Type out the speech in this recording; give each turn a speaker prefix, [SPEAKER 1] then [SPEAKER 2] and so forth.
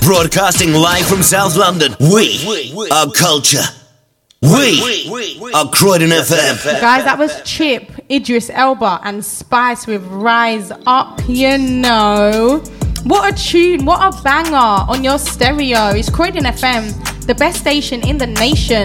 [SPEAKER 1] Broadcasting live from South London. We are culture. We are Croydon FM.
[SPEAKER 2] Guys, that was Chip, Idris Elba, and Spice with Rise Up, you know. What a tune, what a banger on your stereo. It's Croydon FM, the best station in the nation.